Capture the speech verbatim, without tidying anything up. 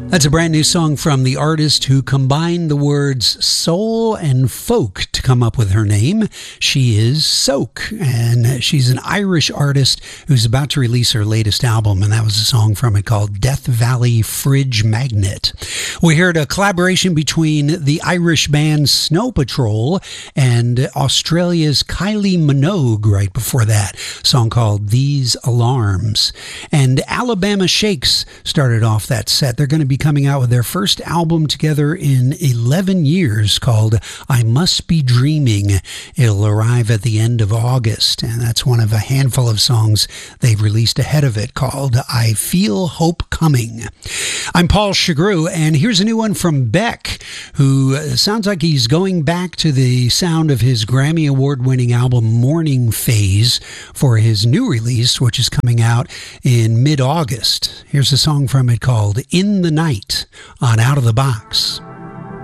That's a brand new song from the artist who combined the words soul and folk to come up with her name. She is Soak, and she's an Irish artist who's about to release her latest album, and that was a song from it called Death Valley Fridge Magnet. We heard a collaboration between the Irish band Snow Patrol and Australia's Kylie Minogue right before that, a song called These Alarms. And Alabama Shakes started off that set. They're going to be coming out with their first album together in eleven years called I Must Be Dreaming. It'll arrive at the end of August, and that's one of a handful of songs they've released ahead of it called I Feel Hope Coming. I'm Paul Chagru, and here's a new one from Beck, who sounds like he's going back to the sound of his Grammy Award-winning album Morning Phase for his new release, which is coming out in mid-August. Here's a song from it called In the Night on Out of the Box.